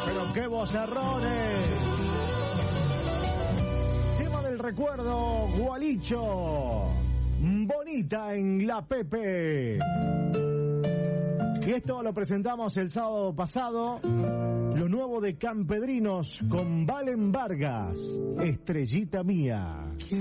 Pero qué vocerrones. Tema del recuerdo, Gualicho. Bonita en la Pepe. Y esto lo presentamos el sábado pasado. Lo nuevo de Campedrinos con Valen Vargas. Estrellita mía.